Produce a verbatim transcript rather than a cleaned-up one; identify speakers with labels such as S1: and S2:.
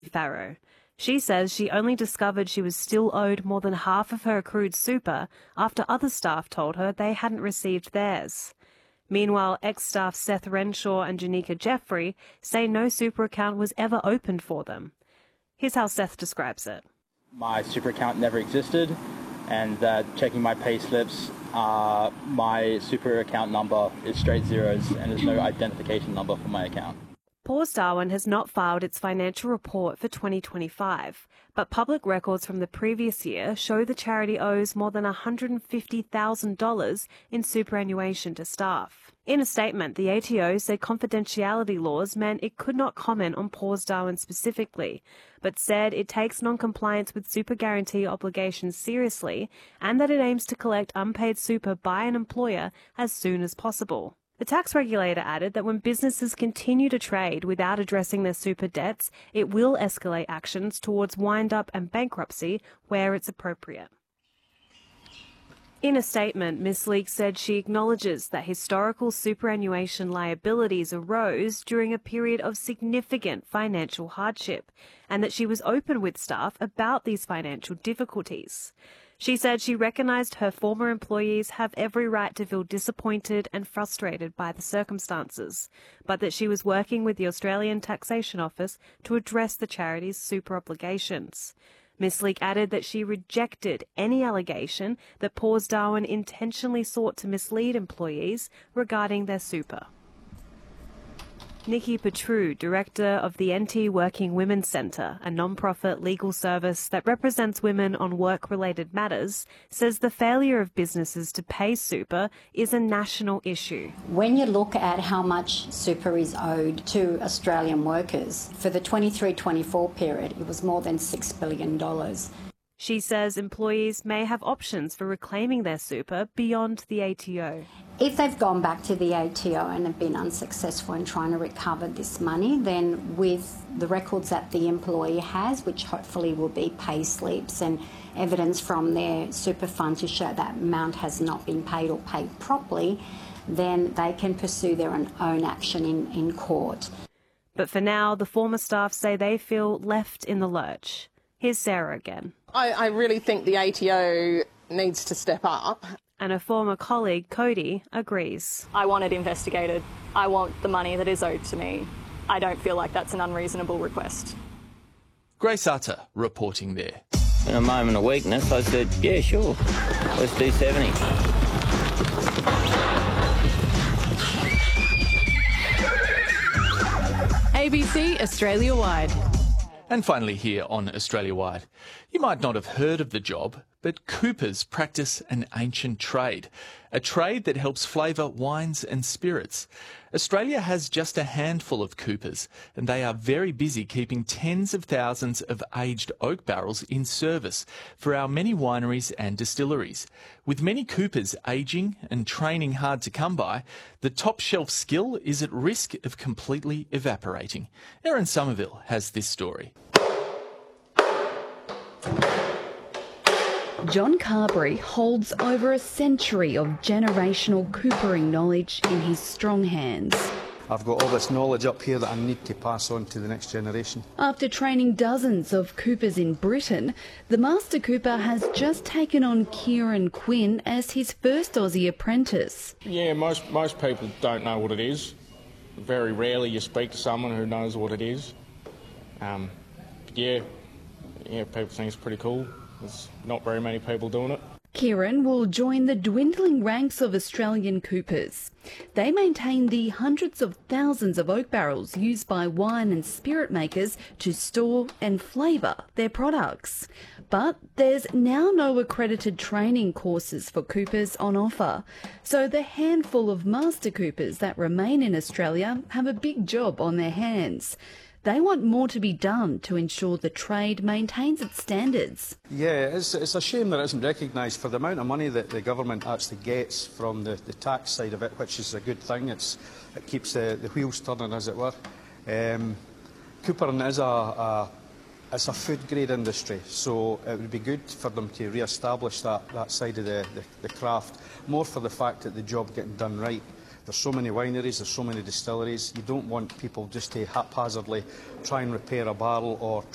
S1: Farrow. She says she only discovered she was still owed more than half of her accrued super after other staff told her they hadn't received theirs. Meanwhile, ex-staff Seth Renshaw and Janika Jeffrey say no super account was ever opened for them. Here's how Seth describes it.
S2: My super account never existed, and that checking my pay slips, uh, my super account number is straight zeros and there's no identification number for my account.
S1: Pause Darwin has not filed its financial report for twenty twenty-five, but public records from the previous year show the charity owes more than one hundred fifty thousand dollars in superannuation to staff. In a statement, the A T O said confidentiality laws meant it could not comment on Pause Darwin specifically, but said it takes non-compliance with super guarantee obligations seriously and that it aims to collect unpaid super by an employer as soon as possible. The tax regulator added that when businesses continue to trade without addressing their super debts, it will escalate actions towards wind-up and bankruptcy where it's appropriate. In a statement, Miss Leake said she acknowledges that historical superannuation liabilities arose during a period of significant financial hardship and that she was open with staff about these financial difficulties. She said she recognised her former employees have every right to feel disappointed and frustrated by the circumstances, but that she was working with the Australian Taxation Office to address the charity's super obligations. Miss Leake added that she rejected any allegation that Pause Darwin intentionally sought to mislead employees regarding their super. Nikki Petru, director of the N T Working Women's Centre, a non-profit legal service that represents women on work-related matters, says the failure of businesses to pay super is a national issue.
S3: When you look at how much super is owed to Australian workers, for the twenty-three twenty-four period, it was more than six billion dollars.
S1: She says employees may have options for reclaiming their super beyond the A T O.
S3: If they've gone back to the A T O and have been unsuccessful in trying to recover this money, then with the records that the employee has, which hopefully will be pay slips and evidence from their super fund to show that amount has not been paid or paid properly, then they can pursue their own action in, in court.
S1: But for now, the former staff say they feel left in the lurch. Here's Sarah again.
S4: I, I really think the A T O needs to step up.
S1: And a former colleague, Cody, agrees.
S5: I want it investigated. I want the money that is owed to me. I don't feel like that's an unreasonable request.
S6: Grace Utter reporting there.
S7: In a moment of weakness, I said, yeah, sure, let's do seventy.
S8: A B C Australia Wide.
S6: And finally here on Australia Wide, you might not have heard of the job, but coopers practice an ancient trade, a trade that helps flavour wines and spirits. Australia has just a handful of coopers, and they are very busy keeping tens of thousands of aged oak barrels in service for our many wineries and distilleries. With many coopers ageing and training hard to come by, the top shelf skill is at risk of completely evaporating. Erin Somerville has this story.
S9: John Carberry holds over a century of generational coopering knowledge in his strong hands.
S10: I've got all this knowledge up here that I need to pass on to the next generation.
S9: After training dozens of coopers in Britain, the Master Cooper has just taken on Kieran Quinn as his first Aussie apprentice.
S11: Yeah, most, most people don't know what it is. Very rarely you speak to someone who knows what it is. Um, yeah, yeah, people think it's pretty cool. There's not very many people doing it.
S9: Kieran will join the dwindling ranks of Australian coopers. They maintain the hundreds of thousands of oak barrels used by wine and spirit makers to store and flavour their products. But there's now no accredited training courses for coopers on offer. So the handful of master coopers that remain in Australia have a big job on their hands. They want more to be done to ensure the trade maintains its standards.
S10: Yeah, it's, it's a shame that it isn't recognised for the amount of money that the government actually gets from the, the tax side of it, which is a good thing. It's, it keeps the, the wheels turning, as it were. Um, coopering is a, a, it's a food-grade industry, so it would be good for them to re-establish that, that side of the, the, the craft, more for the fact that the job getting done right. There's so many wineries, there's so many distilleries. You don't want people just to haphazardly try and repair a barrel or